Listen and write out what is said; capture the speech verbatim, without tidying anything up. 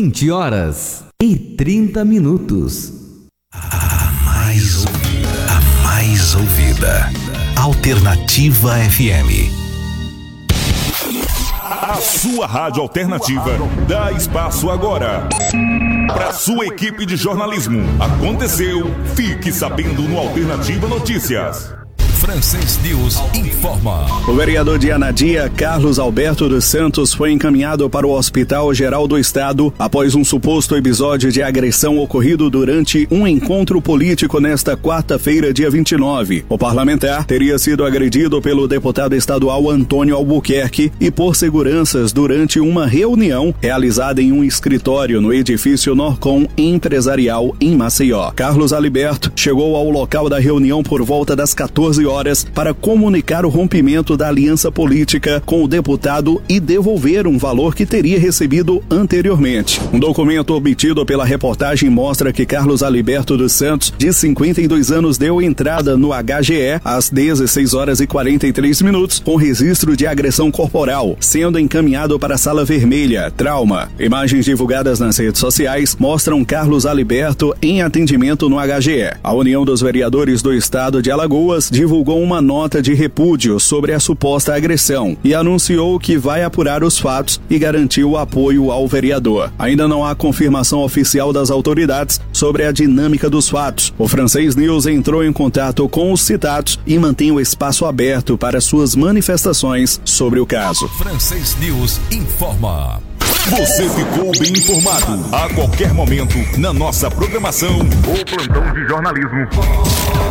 vinte horas e trinta minutos. A mais ouvida, a mais ouvida. Alternativa F M. A sua rádio alternativa dá espaço agora para sua equipe de jornalismo. Aconteceu, fique sabendo no Alternativa Notícias. Francês News informa. O vereador de Anadia, Carlos Alberto dos Santos, foi encaminhado para o Hospital Geral do Estado após um suposto episódio de agressão ocorrido durante um encontro político nesta quarta-feira, dia vinte e nove. O parlamentar teria sido agredido pelo deputado estadual Antônio Albuquerque e por seguranças durante uma reunião realizada em um escritório no edifício Norcom Empresarial em Maceió. Carlos Alberto chegou ao local da reunião por volta das quatorze horas para comunicar o rompimento da aliança política com o deputado e devolver um valor que teria recebido anteriormente. Um documento obtido pela reportagem mostra que Carlos Alberto dos Santos, de cinquenta e dois anos, deu entrada no H G E às dezesseis horas e quarenta e três minutos com registro de agressão corporal, sendo encaminhado para a sala vermelha, trauma. Imagens divulgadas nas redes sociais mostram Carlos Alberto em atendimento no H G E. A União dos Vereadores do Estado de Alagoas divulgou uma nota de repúdio sobre a suposta agressão e anunciou que vai apurar os fatos e garantiu o apoio ao vereador. Ainda não há confirmação oficial das autoridades sobre a dinâmica dos fatos. O Francês News entrou em contato com os citados e mantém o espaço aberto para suas manifestações sobre o caso. Francês News informa. Você ficou bem informado. A qualquer momento, na nossa programação, o plantão de jornalismo